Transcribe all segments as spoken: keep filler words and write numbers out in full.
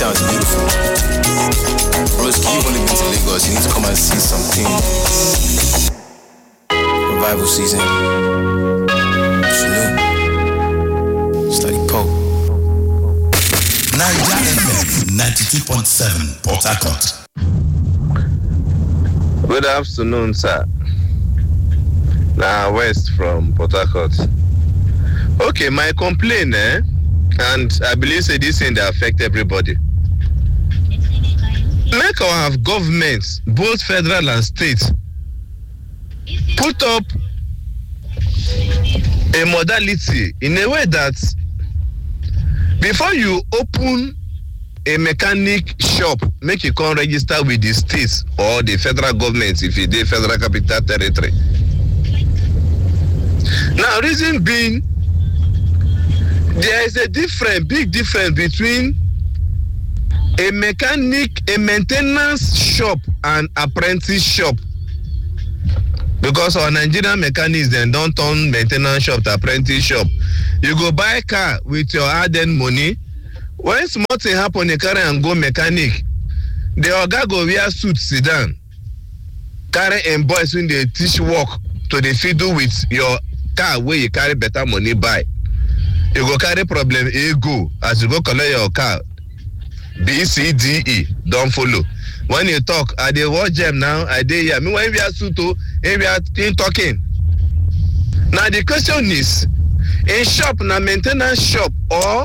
town is beautiful. Broski, you've only been to Lagos. You need to come and see something. Revival season. What you know? Study Pope. Niger F M ninety-two point seven, Port Harcourt. Good afternoon, sir. Now, West from Port Harcourt. Okay, my complaint, eh? And I believe say this thing that affect everybody. Make our government, both federal and state, put up a modality in a way that before you open a mechanic shop, make you come register with the states or the federal government if you dey federal capital territory. Now, reason being, there is a difference, big difference between a mechanic, a maintenance shop and apprentice shop. Because our Nigerian mechanics then don't turn maintenance shop to apprentice shop. You go buy a car with your hard-earned money. When small thing happen, you carry and go mechanic. The oga go wear suit, sit down. Carry and boys when they teach work to the fiddle with your car where you carry better money buy. You go carry problem A go as you go collect your car. B, C, D, E, don't follow. When you talk, I dey watch them now, I dey here. Me when we are suit, we are in talking. Now the question is, in shop, na maintenance shop or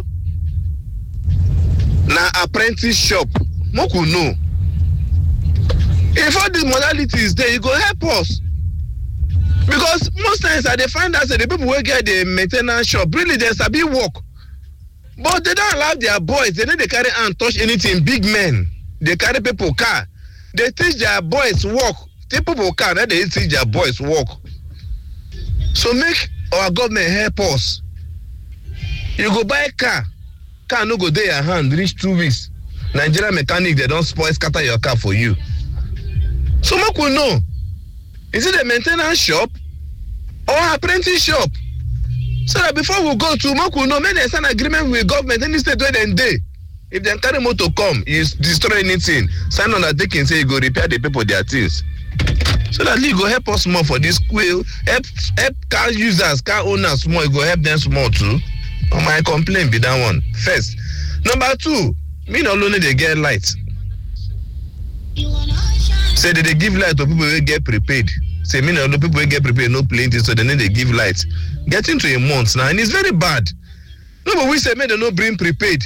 na apprentice shop? Moku know. If all these modalities there, you go help us. Because most times I dey find out that the people who get the maintenance shop, really they sabi work. But they don't allow their boys, they don't they carry and touch anything, big men. They carry people car. They teach their boys work. Take people car, then they teach their boys work. So make our government help us. You go buy a car, car no go there your hand, reach two weeks. Nigerian mechanic, they don't spoil, scatter your car for you. So make we know, is it a maintenance shop or apprentice shop? So that before we go to make we know, make they sign agreement with government, any state where they dey. If they carry motor come, you destroy anything, sign on that they can say you go repair the people their things. So that you go help us more for this quill, help help car users, car owners more, you go help them small too. On my complaint be that one. First. Number two, me not only they get light. Say that they give light to people who get prepaid. Say me not people who get prepaid, no plenty, so they need they give light. Get into a month now, and it's very bad. No, but we say me they no bring prepaid.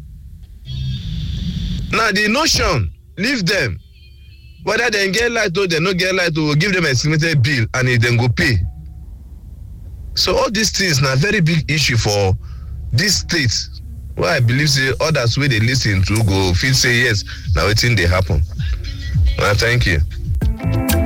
Now the notion, leave them. Whether they get light or they no get light, or we'll give them a estimated bill and it then go pay. So all these things are very big issue for this state. Well, I believe say others where they listen to go feel say yes, now it's in they happen. Well, thank you.